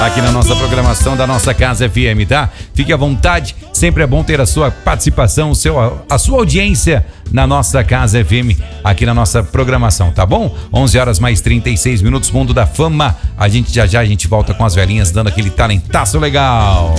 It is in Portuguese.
aqui na nossa programação da nossa Casa FM, tá? Fique à vontade, sempre é bom ter a sua participação, a sua audiência na nossa Casa FM, aqui na nossa programação, tá bom? 11 horas mais 36 minutos, Mundo da Fama. A gente já a gente volta com as velhinhas dando aquele talentaço legal.